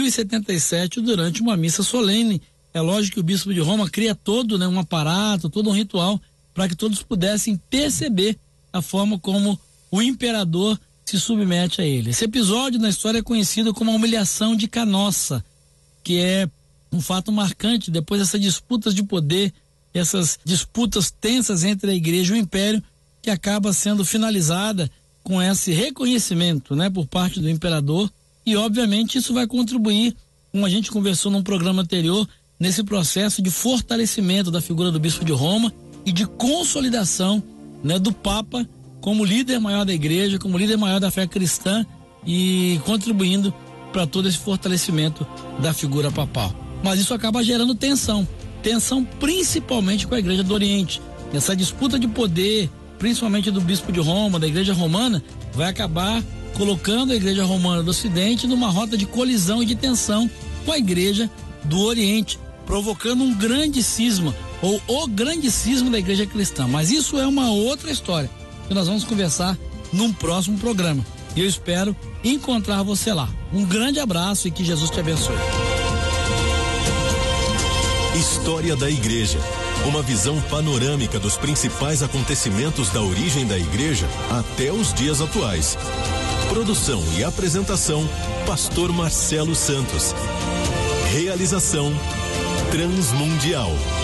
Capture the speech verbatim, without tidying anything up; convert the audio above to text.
e setenta e sete durante uma missa solene. É lógico que o bispo de Roma cria todo, né, um aparato, todo um ritual para que todos pudessem perceber a forma como o imperador se submete a ele. Esse episódio na história é conhecido como a humilhação de Canossa, que é um fato marcante depois dessas disputas de poder, essas disputas tensas entre a igreja e o império, que acaba sendo finalizada com esse reconhecimento, né, por parte do imperador, e obviamente isso vai contribuir, como a gente conversou num programa anterior, nesse processo de fortalecimento da figura do bispo de Roma e de consolidação, né, do Papa como líder maior da igreja, como líder maior da fé cristã e contribuindo para todo esse fortalecimento da figura papal. Mas isso acaba gerando tensão, tensão principalmente com a igreja do Oriente. Essa disputa de poder, principalmente do bispo de Roma, da igreja romana, vai acabar colocando a igreja romana do Ocidente numa rota de colisão e de tensão com a igreja do Oriente, provocando um grande cisma, ou o grande cisma da igreja cristã. Mas isso é uma outra história, que nós vamos conversar num próximo programa. E eu espero encontrar você lá. Um grande abraço e que Jesus te abençoe. História da Igreja. Uma visão panorâmica dos principais acontecimentos da origem da igreja até os dias atuais. Produção e apresentação, Pastor Marcelo Santos. Realização Transmundial.